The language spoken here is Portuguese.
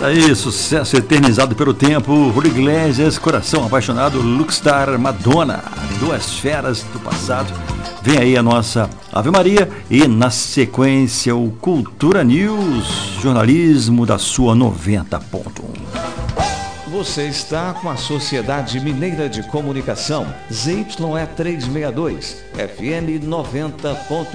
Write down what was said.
Aí, sucesso eternizado pelo tempo, Julio Iglesias, Coração Apaixonado, Luxstar, Madonna, duas feras do passado. Vem aí a nossa Ave Maria e na sequência o Cultura News, jornalismo da sua 90.1. Você está com a Sociedade Mineira de Comunicação, ZYE 362, FM 90.1.